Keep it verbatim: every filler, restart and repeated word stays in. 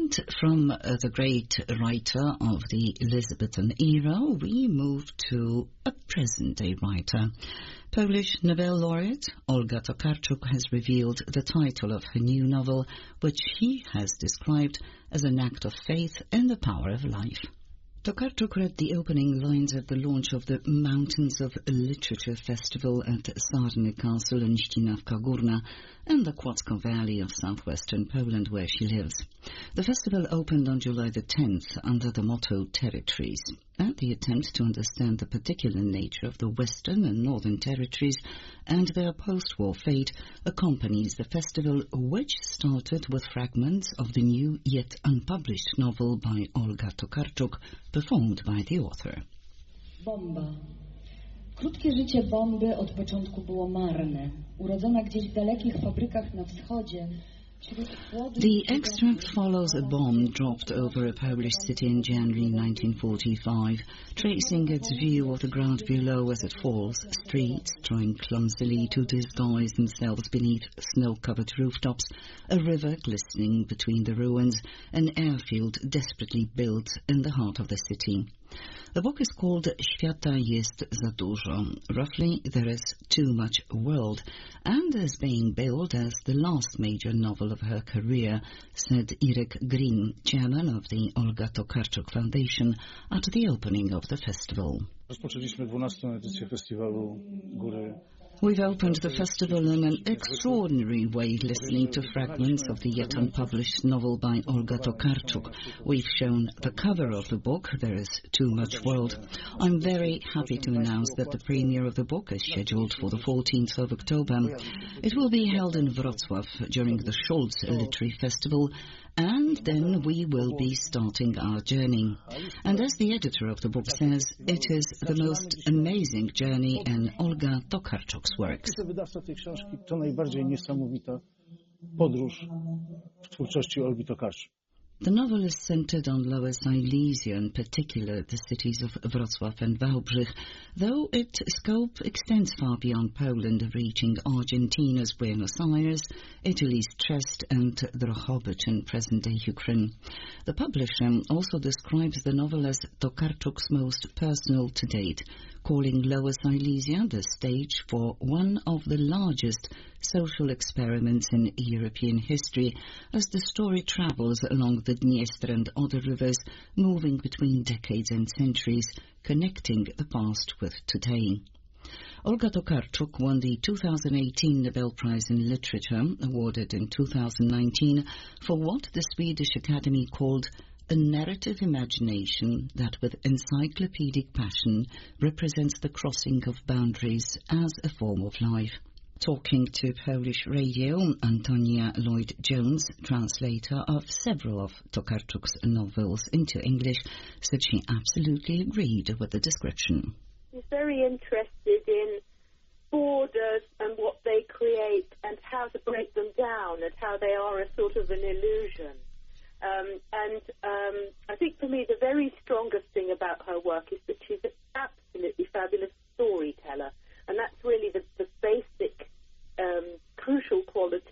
And from uh, the great writer of the Elizabethan era, we move to a present-day writer. Polish Nobel laureate Olga Tokarczuk has revealed the title of her new novel, which he has described as an act of faith in the power of life. Tokarczuk read the opening lines at the launch of the Mountains of Literature Festival at Sarny Castle in Ścinawka Górna in the Kłodzko Valley of southwestern Poland, where she lives. The festival opened on July the tenth under the motto Territories, and the attempt to understand the particular nature of the Western and Northern Territories and their post-war fate accompanies the festival, which started with fragments of the new yet unpublished novel by Olga Tokarczuk, performed by the author. Bomba. Krótkie życie bomby od początku było marne. Urodzona gdzieś w dalekich fabrykach na wschodzie. The extract follows a bomb dropped over a Polish city in January nineteen forty-five, tracing its view of the ground below as it falls, streets trying clumsily to disguise themselves beneath snow-covered rooftops, a river glistening between the ruins, an airfield desperately built in the heart of the city. The book is called Świata jest za dużo. Roughly, there is too much world, and is being billed as the last major novel of her career, said Irek Green, chairman of the Olga Tokarczuk Foundation, at the opening of the festival. Rozpoczęliśmy dwunastą edycję festiwalu Góry. We've opened the festival in an extraordinary way, listening to fragments of the yet unpublished novel by Olga Tokarczuk. We've shown the cover of the book, There is Too Much World. I'm very happy to announce that the premiere of the book is scheduled for the fourteenth of October. It will be held in Wrocław during the Scholz Literary Festival, and then we will be starting our journey. And as the editor of the book says, it is the most amazing journey in Olga Tokarczuk's works. Wydawca tej książki to najbardziej niesamowita podróż w twórczości Olgi Tokarczuk. The novel is centered on Lower Silesia, in particular the cities of Wrocław and Wałbrzych, though its scope extends far beyond Poland, reaching Argentina's Buenos Aires, Italy's Trieste and Drohobych in present-day Ukraine. The publisher also describes the novel as Tokarczuk's most personal to date, calling Lower Silesia the stage for one of the largest social experiments in European history, as the story travels along the Dniester and other rivers, moving between decades and centuries, connecting the past with today. Olga Tokarczuk won the two thousand eighteen Nobel Prize in Literature, awarded in two thousand nineteen, for what the Swedish Academy called a narrative imagination that with encyclopedic passion represents the crossing of boundaries as a form of life. Talking to Polish radio, Antonia Lloyd-Jones, translator of several of Tokarczuk's novels into English, said she absolutely agreed with the description. He's very interested in borders and what they create and how to break them down and how they are a sort of an illusion. Um, and um, I think for me the very strongest thing about her work is that she's an absolutely fabulous storyteller. And that's really the, the basic, um, crucial quality